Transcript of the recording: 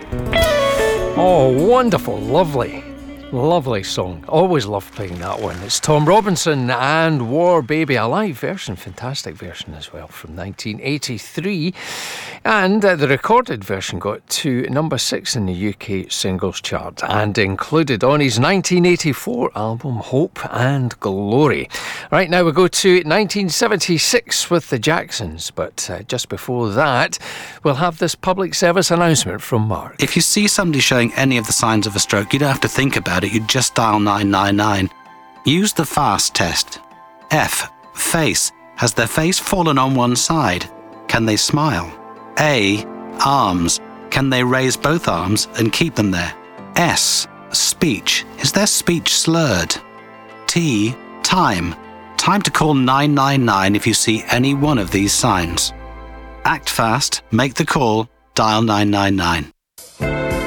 Oh, wonderful, lovely song. Always loved playing that one. It's Tom Robinson and War Baby, a live version, fantastic version as well, from 1983. And the recorded version got to number 6 in the UK singles chart and included on his 1984 album Hope and Glory. Right, now we go to 1976 with the Jacksons, but just before that, we'll have this public service announcement from Mark. If you see somebody showing any of the signs of a stroke, you don't have to think about it, you just dial 999. Use the FAST test. F. Face. Has their face fallen on one side? Can they smile? A. Arms. Can they raise both arms and keep them there? S. Speech. Is their speech slurred? T. Time. Time to call 999 if you see any one of these signs. Act fast, make the call, dial 999.